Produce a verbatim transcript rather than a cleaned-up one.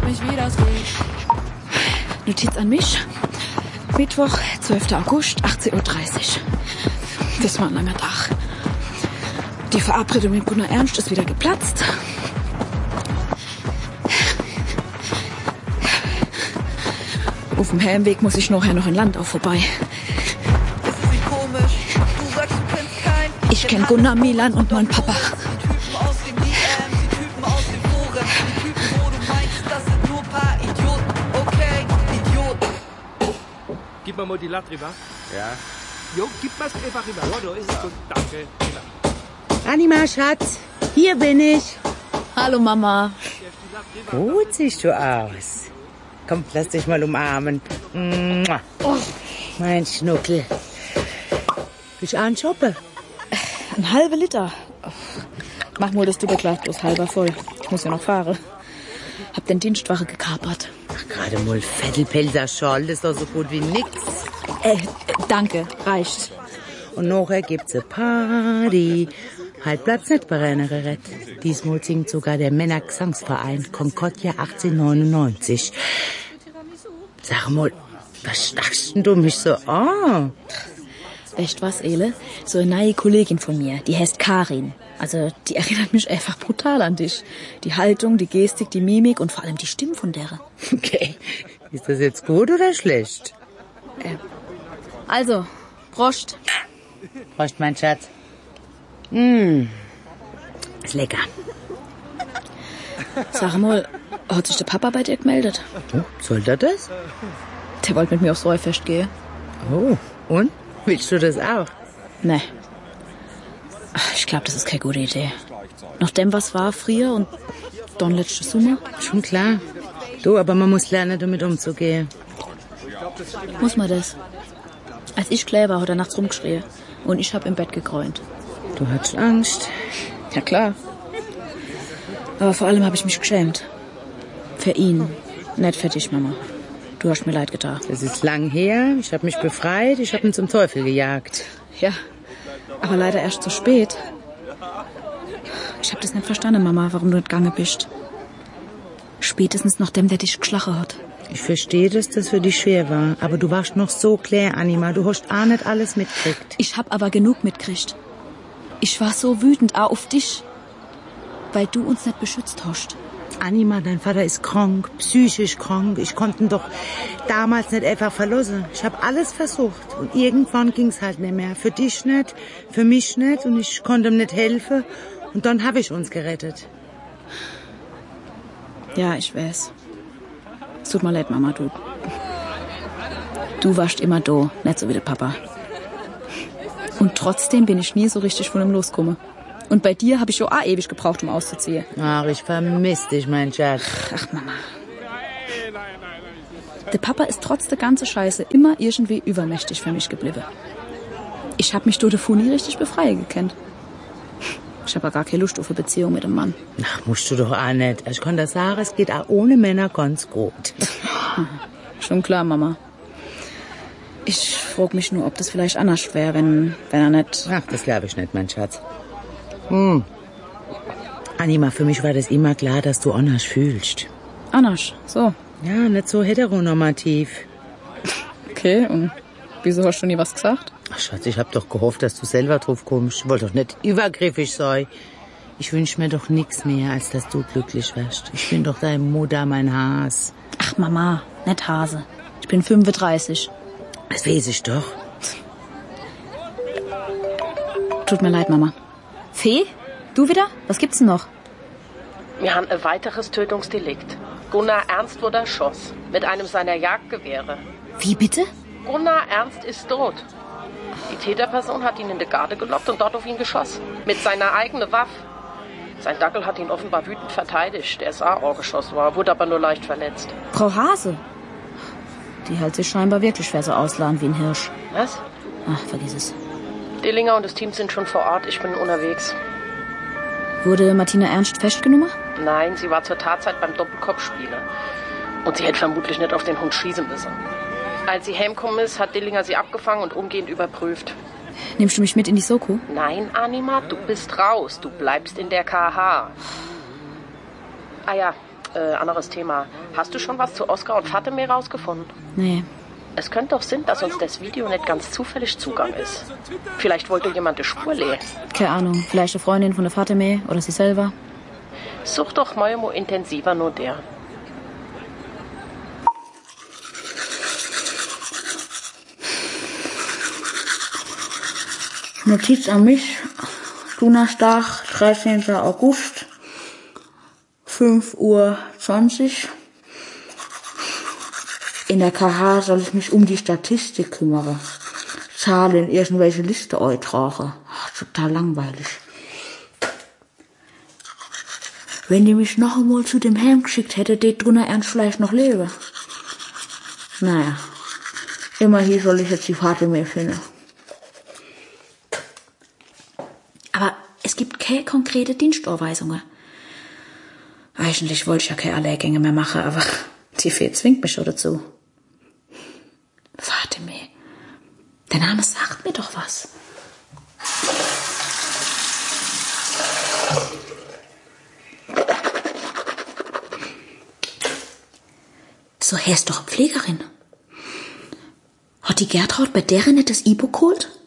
mich, wie das geht. Notiz an mich. Mittwoch, zwölfter August, achtzehn Uhr dreißig. Das war ein langer Tag. Die Verabredung mit Gunnar Ernst ist wieder geplatzt. Auf dem Heimweg muss ich nachher noch in Landau vorbei. Das ist komisch. Du sagst, du kennst keinen. Ich kenn Gunnar, Milan und meinen Papa. Die Typen aus dem D M, die Typen aus dem Foren, die Typen, wo du meinst, das sind nur paar Idioten. Okay, Idioten. Gib mal mal die Latte rüber. Ja. Jo, gib mal's einfach rüber. Ja, da ist es gut. Danke. Anima, Schatz, hier bin ich. Hallo Mama. Gut siehst du aus. Komm, lass dich mal umarmen. Oh, mein Schnuckel. Willst du einen shoppen? Ein halber Liter. Mach mal das Doppelglas bloß halber voll. Ich muss ja noch fahren. Hab den Dienstwache gekapert. Ach, gerade mal Vettelpelzer Schal, das ist doch so gut wie nix. Äh, danke, reicht. Und nachher gibt's eine Party. Halt bleibt's nicht bei Rennereret. Diesmal singt sogar der Männergesangsverein Concordia achtzehnhundertneunundneunzig. Sag mal, was stachst denn du mich so an? Weißt was, Ele? So eine neue Kollegin von mir, die heißt Karin. Also, die erinnert mich einfach brutal an dich. Die Haltung, die Gestik, die Mimik und vor allem die Stimme von der. Okay, ist das jetzt gut oder schlecht? Äh, also, Prost. Prost, mein Schatz. Mmh, ist lecker. Sag mal, hat sich der Papa bei dir gemeldet? Oh, soll der das? Der wollte mit mir aufs Rollfest gehen. Oh, und? Willst du das auch? Nee. Ach, ich glaube, das ist keine gute Idee. Nach dem, was war früher und dann letzte Sommer. Schon klar. Du, aber man muss lernen, damit umzugehen. Muss man das? Als ich klein war, hat er nachts rumgeschrien. Und ich hab im Bett gegräunt. Du hattest Angst? Ja, klar. Aber vor allem habe ich mich geschämt. Für ihn. Nicht für dich, Mama. Du hast mir leid getan. Das ist lang her. Ich habe mich befreit. Ich habe ihn zum Teufel gejagt. Ja, aber leider erst zu spät. Ich habe das nicht verstanden, Mama, warum du nicht gegangen bist. Spätestens nachdem der dich geschlagen hat. Ich verstehe, dass das für dich schwer war. Aber du warst noch so klar, Anima. Du hast auch nicht alles mitgekriegt. Ich hab aber genug mitgekriegt. Ich war so wütend auch auf dich. Weil du uns nicht beschützt hast. Anima, dein Vater ist krank, psychisch krank. Ich konnte ihn doch damals nicht einfach verlassen. Ich habe alles versucht. Und irgendwann ging's halt nicht mehr. Für dich nicht, für mich nicht. Und ich konnte ihm nicht helfen. Und dann habe ich uns gerettet. Ja, ich weiß. Es tut mir leid, Mama, du. Du warst immer da, nicht so wie der Papa. Und trotzdem bin ich nie so richtig von ihm losgekommen. Und bei dir habe ich ja auch ewig gebraucht, um auszuziehen. Ach, ich vermisse dich, mein Schatz. Ach, Mama. Der Papa ist trotz der ganzen Scheiße immer irgendwie übermächtig für mich geblieben. Ich habe mich durch den Fu nie richtig befreien gekannt. Ich habe gar keine Lust auf eine Beziehung mit einem Mann. Ach, musst du doch auch nicht. Ich kann das sagen, es geht auch ohne Männer ganz gut. Schon klar, Mama. Ich frage mich nur, ob das vielleicht anders wäre, wenn, wenn er nicht... Ach, das glaube ich nicht, mein Schatz. Hm. Anima, für mich war das immer klar, dass du anders fühlst. Anders, so. Ja, nicht so heteronormativ. Okay, und wieso hast du nie was gesagt? Ach, Schatz, ich hab doch gehofft, dass du selber drauf kommst. Ich wollte doch nicht übergriffig sein. Ich wünsch mir doch nichts mehr, als dass du glücklich wärst. Ich bin doch deine Mutter, mein Has. Ach, Mama, nicht Hase. Ich bin fünfunddreißig. Das weiß ich doch. Tut mir leid, Mama. Fee? Du wieder? Was gibt's denn noch? Wir haben ein weiteres Tötungsdelikt. Gunnar Ernst wurde erschossen. Mit einem seiner Jagdgewehre. Wie bitte? Gunnar Ernst ist tot. Die Täterperson hat ihn in die Garde gelockt und dort auf ihn geschossen. Mit seiner eigenen Waffe. Sein Dackel hat ihn offenbar wütend verteidigt. Er ist auch geschossen war, wurde aber nur leicht verletzt. Frau Hase? Die hält sich scheinbar wirklich schwer so ausladen wie ein Hirsch. Was? Ach, vergiss es. Dillinger und das Team sind schon vor Ort. Ich bin unterwegs. Wurde Martina Ernst festgenommen? Nein, sie war zur Tatzeit beim Doppelkopfspielen. Und sie hätte vermutlich nicht auf den Hund schießen müssen. Als sie heimgekommen ist, hat Dillinger sie abgefangen und umgehend überprüft. Nimmst du mich mit in die Soko? Nein, Anima, du bist raus. Du bleibst in der K H. Ah ja, Äh, anderes Thema. Hast du schon was zu Oskar und Fatime rausgefunden? Nee. Es könnte doch sein, dass uns das Video nicht ganz zufällig Zugang ist. Vielleicht wollte jemand die Spur lehen. Keine Ahnung. Vielleicht eine Freundin von der Fatime oder sie selber. Such doch mal mo intensiver nur der. Notiz an mich. Donnerstag, dreizehnten August. fünf Uhr zwanzig. In der K H soll ich mich um die Statistik kümmern. Zahlen in irgendwelche Liste eintragen. Ach, total langweilig. Wenn die mich noch einmal zu dem Helm geschickt hätte, det drunter ernst vielleicht noch lebe. Naja, immerhin soll ich jetzt die Fatime finden. Aber es gibt keine konkrete Dienstanweisungen. Eigentlich wollte ich ja keine Lehrgänge mehr machen, aber die Fee zwingt mich schon dazu. Fatime. Der Name sagt mir doch was. So, er ist doch Pflegerin. Hat die Gertraud bei deren nicht das I B U geholt?